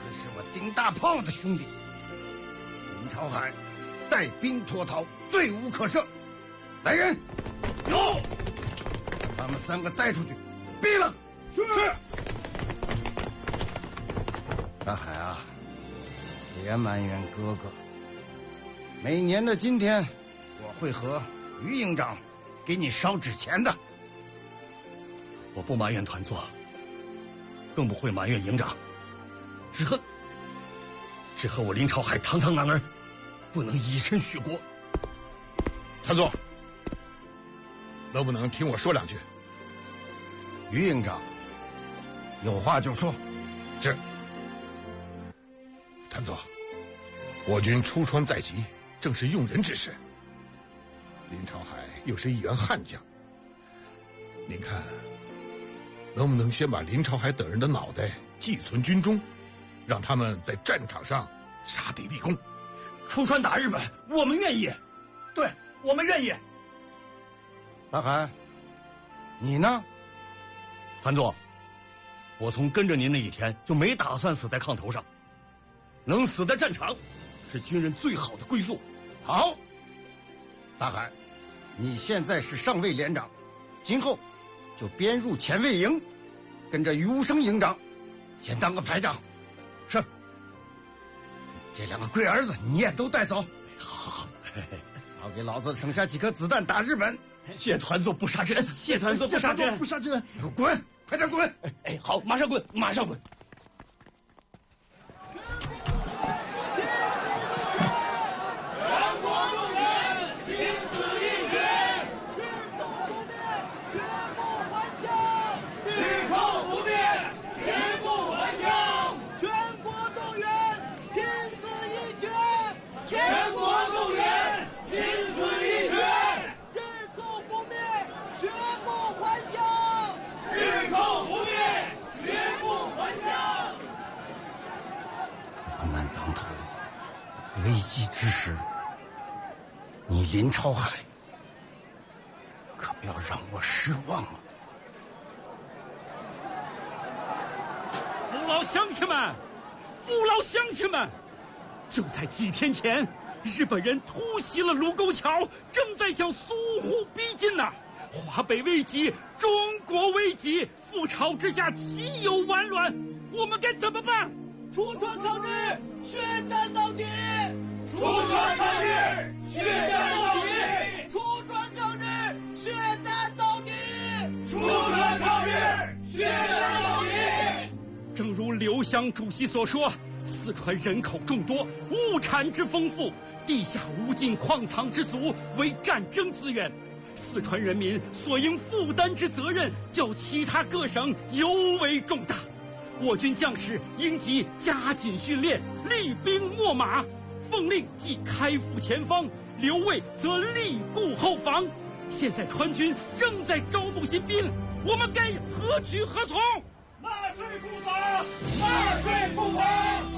愧是我丁大炮的兄弟。林朝海带兵脱逃，罪无可赦。来人， 有， 把他们3个带出去，毙了。 是。 大海啊，别埋怨哥哥。每年的今天，我会和于营长给你烧纸钱的。 我不埋怨团座，更不会埋怨营长，只恨我林朝海堂堂男儿，不能以身许国。 团座，能不能听我说2句？ 于营长，有话就说。 是。团座，我军出川在即，正是用人之时。林朝海又是一员悍将，您看，能不能先把林朝海等人的脑袋寄存军中，让他们在战场上杀敌立功？ 出川打日本，我们愿意。对，我们愿意。 大海，你呢？ 团座，我从跟着您那一天就没打算死在炕头上，能死在战场，是军人最好的归宿。 好，大海，你现在是上尉连长，今后就编入前卫营，跟着于无生营长，先当个排长。 是。 这2个龟儿子你也都带走。 好， 好给老子省下几颗子弹打日本。 谢团座不杀之恩，谢团座不杀之恩， 不杀之恩。滚，快点滚！ 哎，好，马上滚，马上滚。 危机之时，你林朝海可不要让我失望了。 父老乡亲们，父老乡亲们，就在几天前，日本人突袭了卢沟桥，正在向苏沪逼近呐！华北危急，中国危急，覆巢之下岂有完卵？我们该怎么办？ 出川抗日，血战到底！ 出川抗日，血战到底！ 出川抗日，血战到底！ 出川抗日，血战到底！ 正如刘湘主席所说，四川人口众多，物产之丰富，地下无尽矿藏之足为战争资源。四川人民所应负担之责任，较其他各省尤为重大。我军将士应即加紧训练，厉兵秣马，奉令即开赴前方，留卫则立固后防。现在川军正在招募新兵，我们该何去何从？ 纳税不防，纳税不防。